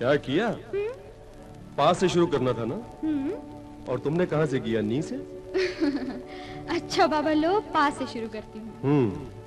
क्या किया? पास से शुरू करना था ना? और तुमने कहां से किया? नी से? अच्छा बाबा लो, पास से शुरू करती हूँ।